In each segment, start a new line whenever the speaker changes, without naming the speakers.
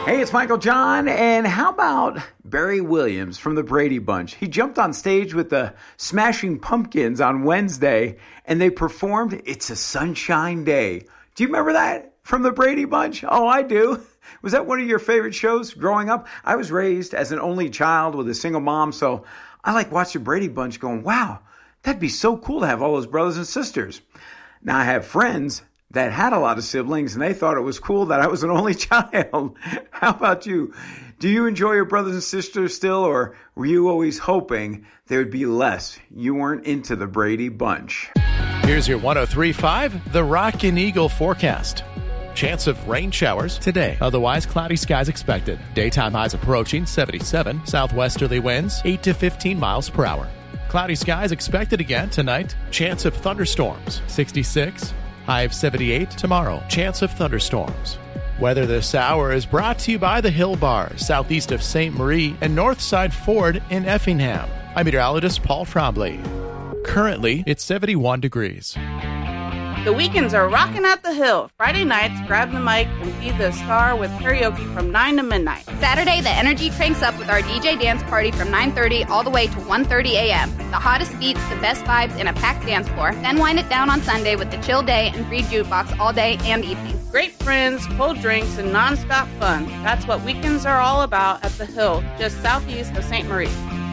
Hey, it's Michael John, and how about Barry Williams from the Brady Bunch? He jumped on stage with the Smashing Pumpkins on Wednesday, and they performed It's a Sunshine Day. Do you remember that from the Brady Bunch? Oh, I do. Was that one of your favorite shows growing up? I was raised as an only child with a single mom, so I like watching the Brady Bunch going, wow, that'd be so cool to have all those brothers and sisters. Now, I have friends that had a lot of siblings, and they thought it was cool that I was an only child. How about you? Do you enjoy your brothers and sisters still, or were you always hoping there would be less? You weren't into the Brady Bunch.
Here's your 103.5, the Rockin' Eagle forecast. Chance of rain showers today. Otherwise, cloudy skies expected. Daytime highs approaching 77. Southwesterly winds 8 to 15 miles per hour. Cloudy skies expected again tonight. Chance of thunderstorms 66. High of 78 tomorrow. Chance of thunderstorms. Weather this hour is brought to you by the Hill Bar, southeast of St. Marie and Northside Ford in Effingham. I'm meteorologist Paul Trombley. Currently, it's 71 degrees.
The weekends are rocking at the Hill. Friday nights, grab the mic and be the star with karaoke from 9 to midnight.
Saturday, the energy cranks up with our DJ dance party from 9:30 all the way to 1:30 a.m. The hottest beats, the best vibes, and a packed dance floor. Then wind it down on Sunday with the chill day and free jukebox all day and evening.
Great friends, cold drinks, and nonstop fun. That's what weekends are all about at the Hill, just southeast of St. Marie.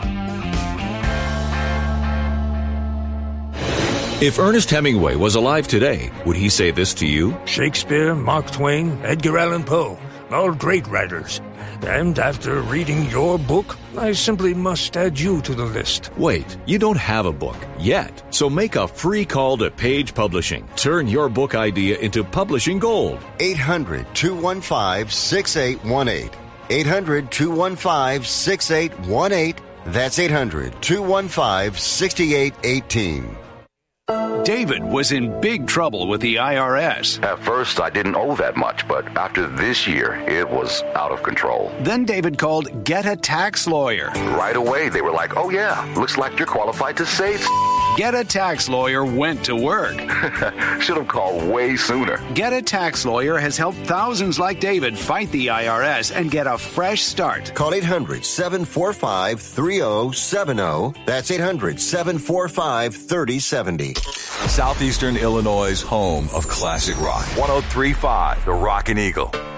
If Ernest Hemingway was alive today, would he say this to you?
Shakespeare, Mark Twain, Edgar Allan Poe, all great writers. And after reading your book, I simply must add you to the list.
Wait, you don't have a book yet. So make a free call to Page Publishing. Turn your book idea into publishing gold.
800-215-6818. 800-215-6818. That's 800-215-6818.
David was in big trouble with the IRS.
At first, I didn't owe that much, but after this year, it was out of control.
Then David called Get a Tax Lawyer.
Right away, they were like, oh yeah, looks like you're qualified to save.
Get a Tax Lawyer went to work.
Should have called way sooner.
Get a Tax Lawyer has helped thousands like David fight the IRS and get a fresh start.
Call 800-745-3070. That's 800-745-3070.
Southeastern Illinois' home of classic rock. 103.5, the Rockin' Eagle.